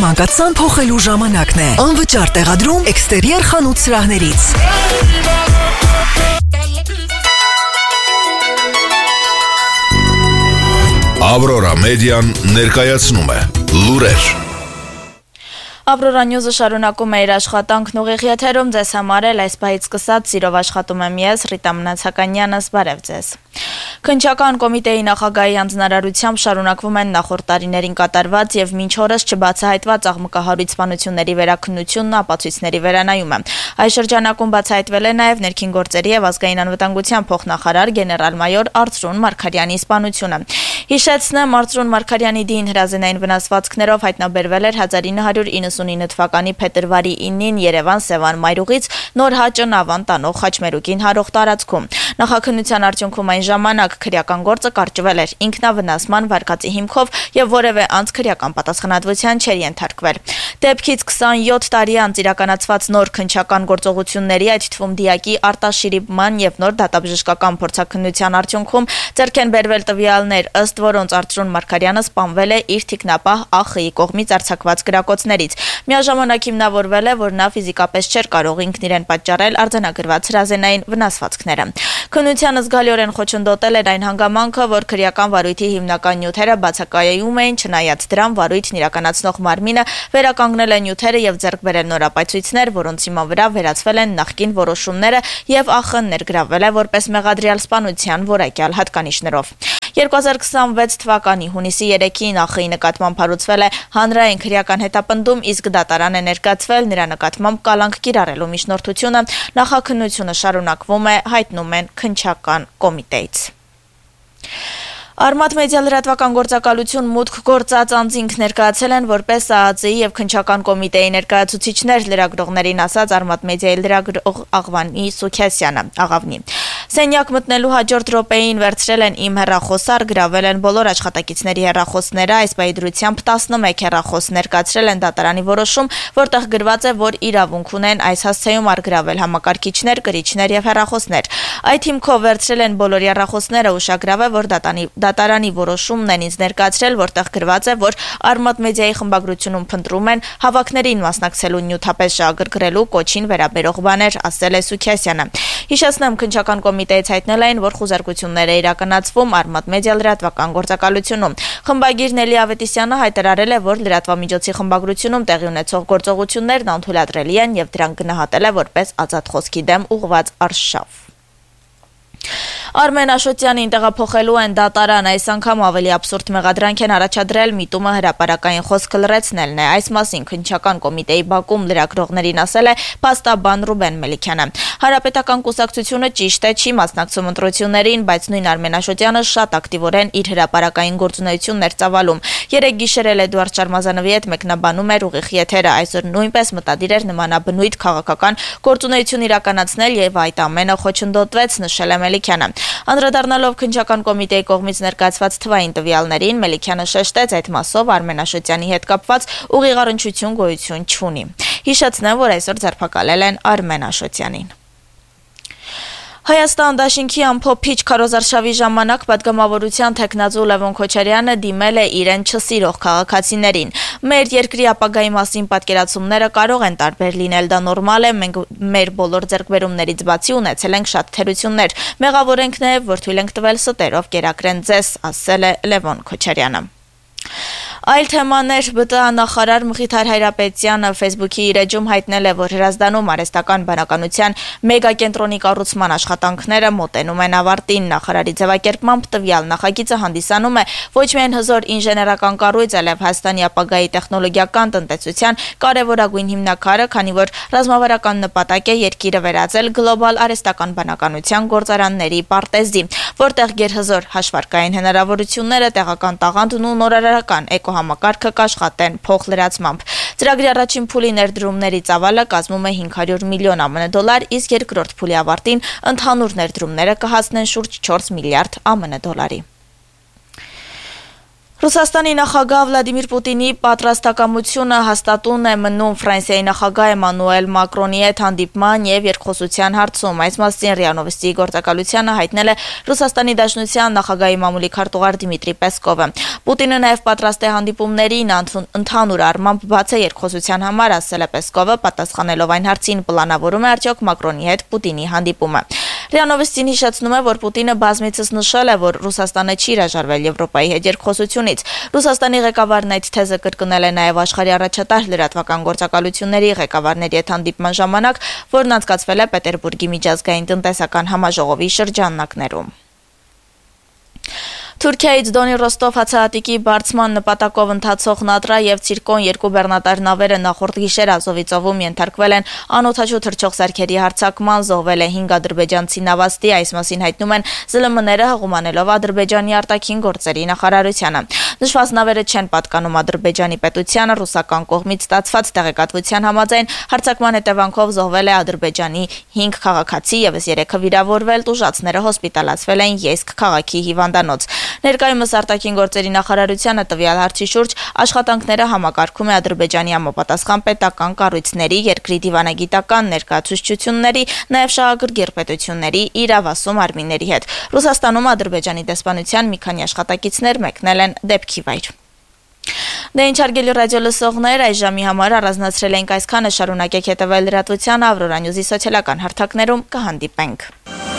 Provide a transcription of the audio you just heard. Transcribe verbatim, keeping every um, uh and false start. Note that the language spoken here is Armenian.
մանկացան փոխելու ժամանակն է։ Անվճար տեղադրում էքստերիեր խանութ սրահներից։ Ավրորա մեդիան ներկայացնում է լուրեր։ Ավրորա նյուզը շարունակում է իր աշխատանքն ուղիղ եթերում, ձեզ համար էլ այս պահից սկսած սիրով աշխատում եմ ես, Ռիտա Մնացականյանս, բարև ձեզ։ Քննչական կոմիտեի նախագահի հանձնարարությամբ շարունակվում են նախորդ տարիներին կատարված եւ մինչ օրս չբացահայտված աղմկահարույց սպանությունների վերաքննությունն ապացույցների վերանայումը։ Այս շրջանակում բացահայտվել է նաեւ ներքին գործերի եւ ազգային անվտանգության փոխնախարար գեներալ-մայոր Արծրուն Մարգարյանի սպանությունը։ Հիշեցնեմ, Արծրուն Մարգարյանի դին հրազենային վնասվածքներով հայտնաբերվել էր հազար ինը հարյուր իննսունինը թվականի փետրվարի ինին Երևան-Սևան մայրուղից նոր հաճն ավան տանող խաչմերուկին հարող տարածքում։ Նախաքննության արդյունքում այն ժամանակ քրեական գործը կարճվել էր ինքնավնասման վարկածի հիմքով եւ որևէ անձ քրեական պատասխանատվության չէր ենթարկվել։ Դեպքից քսանյոթ տարի անց իրականացված նոր քննչական գործողությունների, այդ թվում դիակի արտաշիրիմման եւ նոր դատաբժշկական փորձաքննության արդյունքում ձեռք են բերվել տվյալներ, ըստ որոնց Արծրուն Մարգարյանը սպանվել է իր թիկնապահ ԱԽ-ի կողմից արձակված գրակոծներից։ Միաժամանակ հիմնավորվել է, որ նա ֆիզիկապես չէր կարող ինքն իրեն պատճառել արձանագրված հրազենային վնասվածքները։ Քննությանը զգալիորեն խոչընդոտել էր այն հանգամանքը, որ քրեական վարույթի հիմնական նյութերը բացակայում էին, չնայած դրան վարույթն իրականացնող մարմինը վերականգնել է նյութերը եւ ձեռք բերել նոր ապացույցներ, որոնց հիման վրա վերացվել են նախկին որոշումները եւ ԱԽ-ն ներգրավել է որպես մեղադրյալ սպանության որակյալ հատկանիշներով։ երկու հազար քսանվեց թվականի հունիսի երեքին ԱԽ-ի նկատմամբ հարուցվել է հանրային քրեական հետապնդում, իսկ դատարան է ներկայացվել նրա նկատմամբ կալանք կիրառելու միջնորդությունը։ Նախաքննությունը շարունակվում է, հայտնում են քննչական կոմիտեից։ Արմատ մեդիա լրատվական գործակալություն մուտք գործած անձինք ներկայացել են որպես ԱԱԾ-ի եւ քննչական կոմիտեի ներկայացուցիչներ, լրագրողներին ասաց Արմատ մեդիայի լրագրող Աղվանի Սուքյասյանը, Աղավնի։ Սենյակ մտնելու հաջորդ րոպեին վերցրել են իմ հեռախոսար, գրավել են բոլոր աշխատակիցների հեռախոսները, այս բայի դրությամբ տասնմեկ հեռախոս ներկայացրել են դատարանի որոշում, որտեղ գրված է, որ իրավունք ունեն այս հասցեում արգրավել համակարգիչներ, կրիչներ եւ հեռախոսներ։ Այդ հիմքով վերցրել են բոլոր հեռախոսները, ուշագրավ է, որ դատանի Դատարանի որոշումն են ինձ ներկայացրել, որտեղ գրված է, որ Արմատ մեդիայի խմբագրությունում փնտրում են հավաքներին մասնակցելու նյութապես շահագրգռելու կոչին վերաբերող բաներ, ասել է Սուքյասյանը։ Հիշեցնեմ, քննչական կոմիտեից հայտնել էին, որ խուզարկություններ է իրականացվում Արմատ մեդիա լրատվական գործակալությունում։ Խմբագիր Նելի Ավետիսյանը հայտարարել է, որ լրատվամիջոցի խմբագրությունում տեղի ունեցող գործողություններն անթույլատրելի են եւ դրանք գնահատել է որպես ազատ խոսքի դեմ ուղղված արշավ։ Արմեն Աշոտյանին տեղափոխելու են դատարան, այս անգամ ավելի աբսուրդ մեղադրանք են առաջադրել միտումը հրապարակային խոսքը լրացնելն է։ Այս մասին քննչական կոմիտեի բակում լրագրողներին ասել է փաստաբան Ռուբեն Մելիքյանը։ Հանրապետական կուսակցությունը ճիշտ է չի մասնակցում ընտրություններին, բայց նույն Արմեն Աշոտյանը շատ ակտիվորեն իր հրապարակային գործունեությունն ծավալում։ Երեկ գիշերել Էդուարդ Շարմազանովի հետ մեկնաբանում էր ուղիղ եթերը, այսօր նույնպես մտադիր էր նմանաբնույթ քաղաքական գործունեություն իրականացնել եւ այդ ամենը խոչընդոտվեց, նշել է Մելիքյանը։ Անդրադառնալով քննչական կոմիտեի կողմից ներկայացված թվային տվյալներին, Մելիքյանը շեշտեց այդ մասով Արմեն Աշոտյանի հետ կապված ուղիղ առնչություն գոյություն չունի։ Հիշեցնեմ, որ այսօր ձերբակալել են Արմեն Աշոտյանին։ Հայաստան դաշինքի ամփոփիչ քարոզարշավի ժամանակ պատգամավորության թեկնածու Լևոն Քոչարյանը դիմել է իրեն չսիրող քաղաքացիներին։ Մեր երկրի ապագայի մասին պատկերացումները կարող են տարբեր լինել, դա նորմալ է, մենք մեր բոլոր ձեռքբերումներից բացի ունեցել ենք շատ թերություններ։ Մեղավոր ենք նաև, որ թույլ ենք տվել ստերով կերակրեն ձեզ, ասել է Լևոն Քոչարյանը։ Այլ թեմաներ ԲՏԱ նախարար Մխիթար Հայրապետյանը Facebook-ի իր էջում հայտնել է, որ Հրազդանում արհեստական բանականության մեգակենտրոնի կառուցման աշխատանքները մոտենում են ավարտին։ Նախարարի ձևակերպմամբ տվյալ նախագիծը հանդիսանում է ոչ միայն հզոր ինժեներական կառույց, այլև Հայաստանի ապագայի տեխնոլոգիական տնտեսության կարևորագույն հիմնաքարը, քանի որ ռազմավարական նպատակ է երկիրը վերածել գլոբալ արհեստական բանականության գործարանների պարտեզի, որտեղ գերհզոր հաշվարկային հնարավորությունները, տեղական տաղանդն ու նորարարական համակարգը կաշխատեն փոխլրացմամբ։ Ծրագրի առաջին փուլի ներդրումների ծավալը կազմում է հինգ հարյուր միլիոն ԱՄՆ դոլար, իսկ երկրորդ փուլի ավարտին ընդհանուր ներդրումները կհասնեն շուրջ չորս միլիարդ ԱՄՆ դոլարի։ Ռուսաստանի նախագահ Վլադիմիր Պուտինի պատրաստակամությունը հաստատուն է մնում Ֆրանսիայի նախագահ Էմանուել Մակրոնի հետ հանդիպման եւ երկխոսության հարցում։ Այս մասին ՌԻԱ Նովոստիի գործակալությանը հայտնել է Ռուսաստանի Դաշնության նախագահի մամուլի քարտուղար Դիմիտրի Պեսկովը։ Պուտինը նաեւ պատրաստ է հանդիպումներին ընդհանուր առմամբ բաց է երկխոսության համար, ասել է Պեսկովը, պատասխանելով այն հարցին, պլանավորում է արդյոք Մակրոնի հետ Պուտինի հանդիպումը։ ՌԻԱ Նովոստին հիշեցնում է, որ Պուտինը բազմիցս նշել է, որ Ռուսաստանը չի հրաժարվել Եվրոպայի հետ երկխոսությունից։ Ռուսաստանի ղեկավարն այդ թեզը կրկնել է նաև աշխարհի առաջատար լրատվական գործակալությունների ղեկավարների հետ հանդիպման ժամանակ, որն անցկացվել է Պետերբուրգի միջազգային տնտեսական համաժողովի շրջանակներում։ Թուրքիայից Դոնի Ռոստով հացահատիկի բարձման նպատակով ընթացող Նատրա եւ Ցիրկոն երկու բեռնատար նավերը նախորդ գիշեր Ազովի ծովում ենթարկվել են անօդաչու թռչող սարքերի հարձակման, զոհվել է հինգ ադրբեջանցի նավաստի, այս մասին հայտնում են ԶԼՄ-ները հղումանելով Ադրբեջանի արտաքին գործերի նախարարությանը։ Նշված նավերը չեն պատկանում Ադրբեջանի պետությանը, ռուսական կողմից ստացված տեղեկատվության համաձայն հարձակման հետևանքով զոհվել է Ադրբեջանի հինգ քաղաքացի, եւս երեքը վիրավորվել, տուժածները հոսպիտալացվել են Յեզկ քաղաքի հիվանդանոց։ Ներկայումս արտաքին գործերի նախարարությանը տվյալ հարցի շուրջ աշխատանքները համակարգում է Ադրբեջանի համապատասխան պետական կառույցների, երկրի դիվանագիտական ներկայացուցչությունների, նաև շահագրգիռ պետությունների իրավասու մարմինների հետ։ Ռուսաստանում Ադրբեջանի դեսպանության մի քանի աշխատակիցներ մեկնել են դեպքի վայր։ Դե ինչ հարգելի ռադիո լսողներ, այս ժամի համար առանձնացրել ենք այսքանը, շարունակեք հետևել լրատվության Ավրորա Նյուզի սոցիալական հարթակներում, կհանդիպենք։